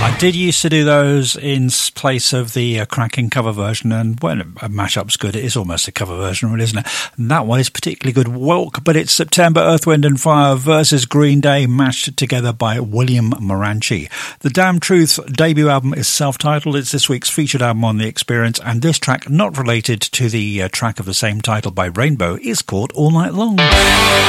I did used to do those in place of the cracking cover version, and when a mashup's good, it is almost a cover version, really, isn't it? And that one is particularly good. Welk, but it's September, Earth, Wind and Fire versus Green Day, mashed together by William Moranchi. The Damn Truth debut album is self-titled. It's this week's featured album on The Experience, and this track, not related to the track of the same title by Rainbow, is called All Night Long.